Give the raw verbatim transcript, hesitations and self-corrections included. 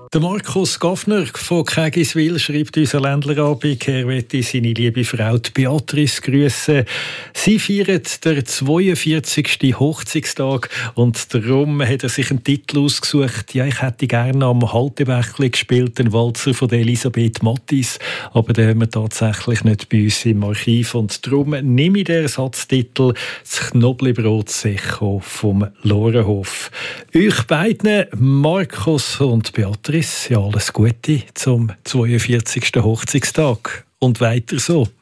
Der Markus Gaffner von Kägiswil schreibt unser Ländlerabend, er möchte seine liebe Frau Beatrice grüßen. Sie feiert den zweiundvierzigsten Hochzeitstag und darum hat er sich einen Titel ausgesucht. Ja, ich hätte gerne am Haltebächli gespielt, den Walzer von Elisabeth Mattis, aber den haben wir tatsächlich nicht bei uns im Archiv und darum nehme ich den Ersatztitel «Das Knoblauchbrot-Secho» vom Lorenhof. Euch beiden, Markus und Beatrice, ja, alles Gute zum zweiundvierzigsten Hochzeitstag und weiter so.